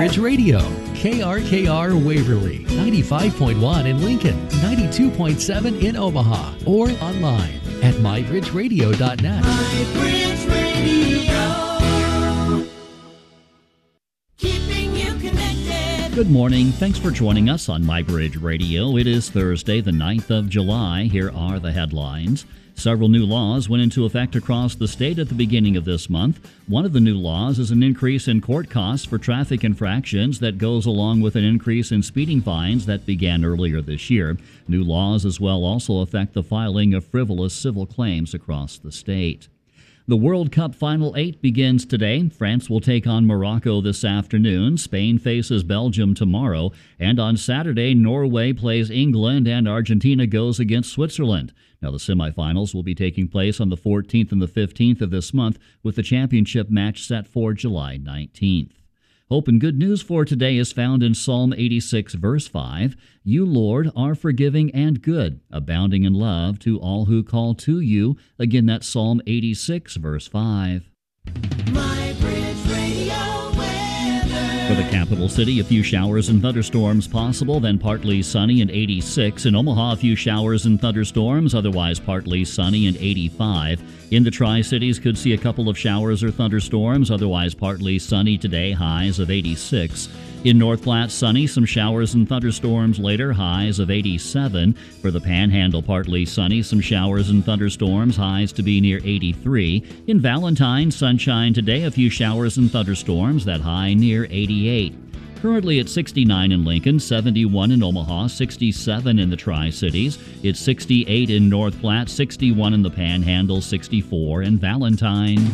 Ridge Radio, KRKR Waverly, 95.1 in Lincoln, 92.7 in Omaha, or online at mybridgeradio.net. MyBridge Radio. Keeping you connected. Good morning. Thanks for joining us on MyBridge Radio. It is Thursday, the 9th of July. Here are the headlines. Several new laws went into effect across the state at the beginning of this month. One of the new laws is an increase in court costs for traffic infractions that goes along with an increase in speeding fines that began earlier this year. New laws as well also affect the filing of frivolous civil claims across the state. The World Cup Final 8 begins today. France will take on Morocco this afternoon. Spain faces Belgium tomorrow. And on Saturday, Norway plays England and Argentina goes against Switzerland. Now, the semifinals will be taking place on the 14th and the 15th of this month, with the championship match set for July 19th. Hope and good news for today is found in Psalm 86, verse 5. You, Lord, are forgiving and good, abounding in love to all who call to you. Again, that's Psalm 86, verse 5. MyBridge Radio weather. For the capital city, a few showers and thunderstorms possible, then partly sunny and 86. In Omaha, a few showers and thunderstorms, otherwise partly sunny and 85. In the Tri-Cities, could see a couple of showers or thunderstorms, otherwise partly sunny today, highs of 86. In North Platte, sunny, some showers and thunderstorms later, highs of 87. For the Panhandle, partly sunny, some showers and thunderstorms, highs to be near 83. In Valentine, sunshine today, a few showers and thunderstorms, that high near 88. Currently at 69 in Lincoln, 71 in Omaha, 67 in the Tri-Cities. It's 68 in North Platte, 61 in the Panhandle, 64 in Valentine.